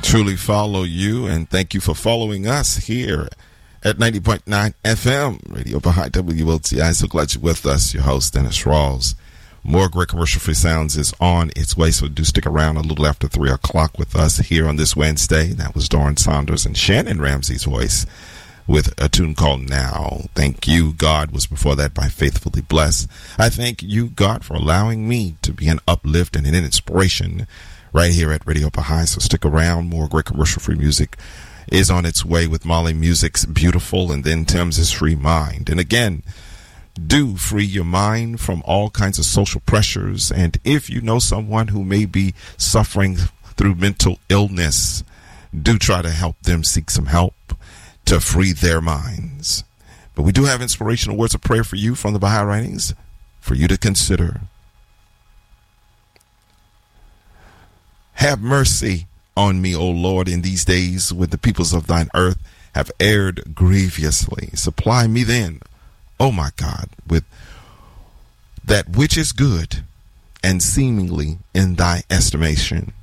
truly follow you, and thank you for following us here at 90.9 FM, Radio Baha'i WOTI. So glad you're with us. Your host, Dennis Rawls. More great commercial-free sounds is on its way, so do stick around a little after 3 o'clock with us here on this Wednesday. That was Dawn Saunders and Shannon Ramsey's voice with a tune called Now. Thank You, God was before that by Faithfully Blessed. I thank you, God, for allowing me to be an uplift and an inspiration right here at Radio Baha'i. So stick around. More great commercial-free music is on its way with Molly Music's Beautiful, and then Tim's Free Mind. And again, do free your mind from all kinds of social pressures. And if you know someone who may be suffering through mental illness, do try to help them seek some help to free their minds. But we do have inspirational words of prayer for you from the Baha'i Writings for you to consider. Have mercy on me, O Lord, in these days when the peoples of thine earth have erred grievously. Supply me then, O my God, with that which is good and seemingly in thy estimation.